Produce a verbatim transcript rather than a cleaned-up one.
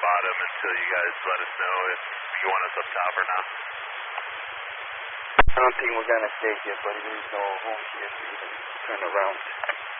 bottom until you guys let us know if you want us up top or not. I don't think we're going to stay here, buddy. There's no room here to even turn around.